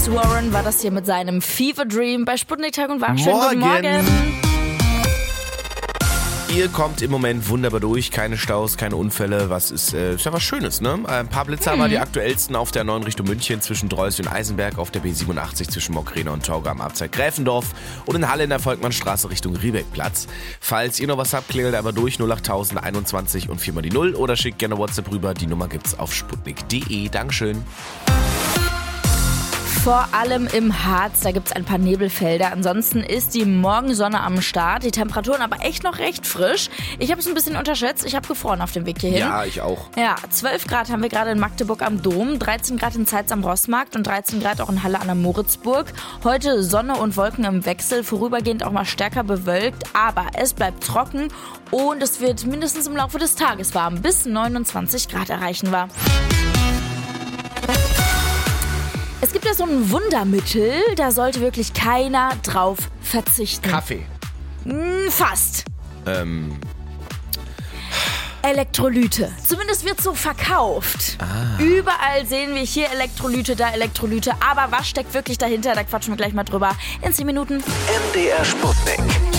Alex Warren war das hier mit seinem Fever Dream bei Sputnik Tag und Wach. Schönen guten Morgen. Ihr kommt im Moment wunderbar durch, keine Staus, keine Unfälle, ist ja was Schönes, ne? Ein paar Blitzer haben wir, die aktuellsten auf der 9 Richtung München zwischen Dreuß und Eisenberg, auf der B87 zwischen Mockrena und Tauga am Abzeit Gräfendorf und in Halle in der Volkmannstraße Richtung Riebeckplatz. Falls ihr noch was habt, klingelt einfach durch 08000 21 und 4 mal die 0 oder schickt gerne WhatsApp rüber, die Nummer gibt's auf sputnik.de. Dankeschön. Vor allem im Harz, da gibt es ein paar Nebelfelder. Ansonsten ist die Morgensonne am Start. Die Temperaturen aber echt noch recht frisch. Ich habe es ein bisschen unterschätzt. Ich habe gefroren auf dem Weg hierhin. Ja, ich auch. Ja, 12 Grad haben wir gerade in Magdeburg am Dom, 13 Grad in Zeitz am Rossmarkt und 13 Grad auch in Halle an der Moritzburg. Heute Sonne und Wolken im Wechsel, vorübergehend auch mal stärker bewölkt. Aber es bleibt trocken und es wird mindestens im Laufe des Tages warm. Bis 29 Grad erreichen wir. Es gibt ja so ein Wundermittel, da sollte wirklich keiner drauf verzichten. Kaffee. Fast. Elektrolyte. Zumindest wird so verkauft. Überall sehen wir hier Elektrolyte, da Elektrolyte. Aber was steckt wirklich dahinter? Da quatschen wir gleich mal drüber. In 10 Minuten. MDR Sputnik.